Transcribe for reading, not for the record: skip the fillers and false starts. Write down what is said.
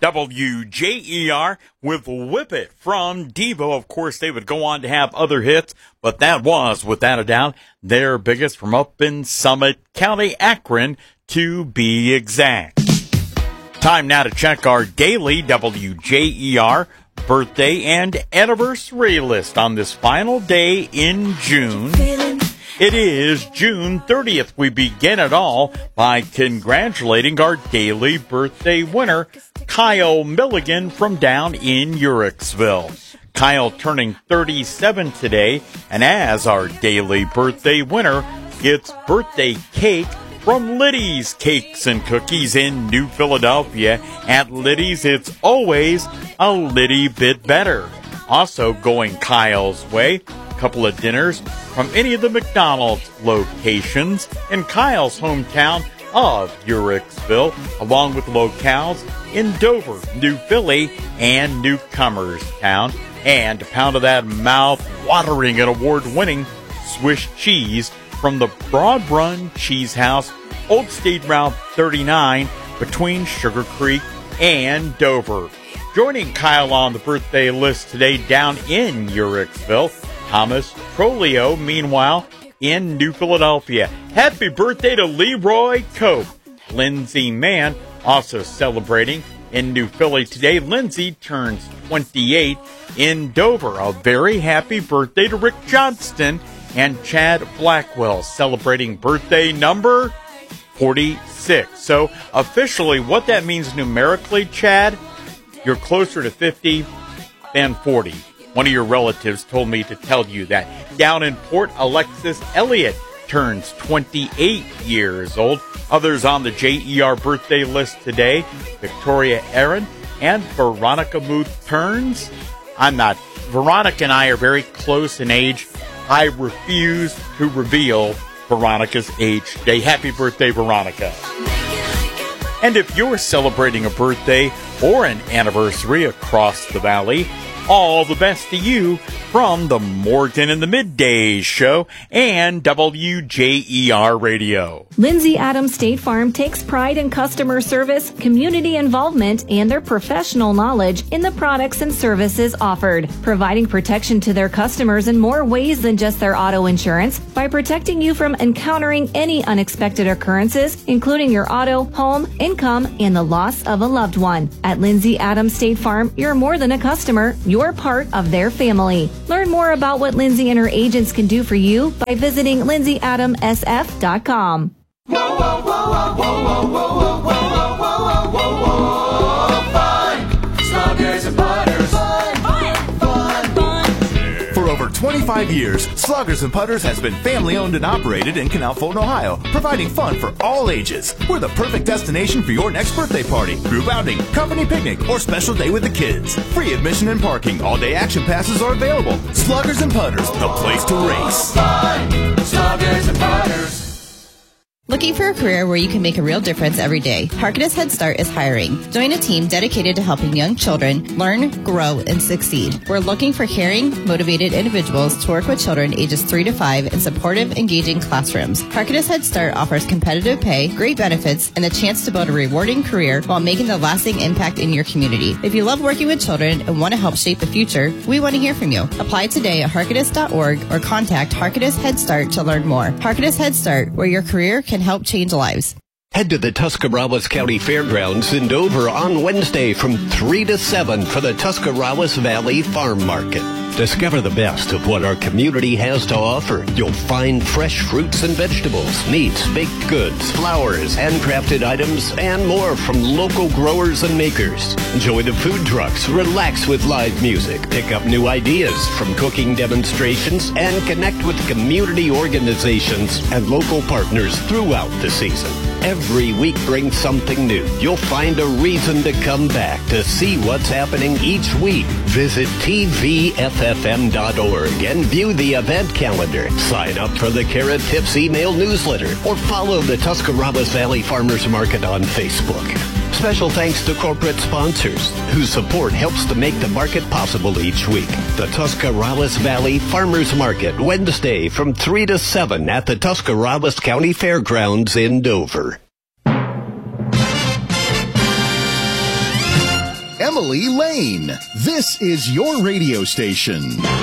WJER with Whip It from Devo. Of course, they would go on to have other hits, but that was, without a doubt, their biggest from up in Summit County, Akron, to be exact. Time now to check our daily WJER birthday and anniversary list on this final day in June. It is June 30th. We begin it all by congratulating our daily birthday winner, Kyle Milligan from down in Uricksville. Kyle turning 37 today, and as our daily birthday winner, gets birthday cake from Liddy's Cakes and Cookies in New Philadelphia. At Liddy's, it's always a little bit better. Also going Kyle's way, a couple of dinners from any of the McDonald's locations in Kyle's hometown of Uricksville, along with locales in Dover, New Philly, and Newcomerstown. And a pound of that mouth-watering and award-winning Swiss cheese from the Broad Run Cheese House, Old State Route 39, between Sugar Creek and Dover. Joining Kyle on the birthday list today down in Uricksville, Thomas Trolio, meanwhile, in New Philadelphia. Happy birthday to Leroy Cope. Lindsay Mann also celebrating in New Philly today. Lindsay turns 28 in Dover. A very happy birthday to Rick Johnston and Chad Blackwell, celebrating birthday number 46. So officially, what that means numerically, Chad, you're closer to 50 than 40. One of your relatives told me to tell you that. Down in Port, Alexis Elliott turns 28 years old. Others on the JER birthday list today, Victoria Aaron and Veronica Muth turns. Veronica and I are very close in age. I refuse to reveal Veronica's age today. Happy birthday, Veronica. And if you're celebrating a birthday or an anniversary across the valley, all the best to you from the Morgan in the Middays show and WJER Radio. Lindsay Adams State Farm takes pride in customer service, community involvement, and their professional knowledge in the products and services offered, providing protection to their customers in more ways than just their auto insurance by protecting you from encountering any unexpected occurrences, including your auto, home, income, and the loss of a loved one. At Lindsay Adams State Farm, you're more than a customer. You're part of their family. Learn more about what Lindsay and her agents can do for you by visiting lindsayadamsf.com. Whoa, whoa, whoa, whoa, whoa, whoa, whoa, whoa, whoa, whoa, whoa, whoa, fun! Sluggers and Putters. Fun, fun, fun, fun. For over 25 years, Sluggers and Putters has been family owned and operated in Canal Fulton, Ohio, providing fun for all ages. We're the perfect destination for your next birthday party, group outing, company picnic, or special day with the kids. Free admission and parking. All-day action passes are available. Sluggers and Putters, the place to race. Fun! Sluggers and Putters. Looking for a career where you can make a real difference every day? Harkness Head Start is hiring. Join a team dedicated to helping young children learn, grow, and succeed. We're looking for caring, motivated individuals to work with children ages 3 to 5 in supportive, engaging classrooms. Harkness Head Start offers competitive pay, great benefits, and the chance to build a rewarding career while making a lasting impact in your community. If you love working with children and want to help shape the future, we want to hear from you. Apply today at harkness.org or contact Harkness Head Start to learn more. Harkness Head Start, where your career can help change lives. Head to the Tuscarawas County Fairgrounds in Dover on Wednesday from 3 to 7 for the Tuscarawas Valley Farm Market. Discover the best of what our community has to offer. You'll find fresh fruits and vegetables, meats, baked goods, flowers, handcrafted items, and more from local growers and makers. Enjoy the food trucks, relax with live music, pick up new ideas from cooking demonstrations, and connect with community organizations and local partners throughout the season. Every week brings something new. You'll find a reason to come back to see what's happening each week. Visit tvffm.org and view the event calendar. Sign up for the Carrot Tips email newsletter or follow the Tuscarawas Valley Farmers Market on Facebook. Special thanks to corporate sponsors whose support helps to make the market possible each week. The Tuscarawas Valley Farmers Market, Wednesday from 3 to 7 at the Tuscarawas County Fairgrounds in Dover. Emily Lane. This is your radio station.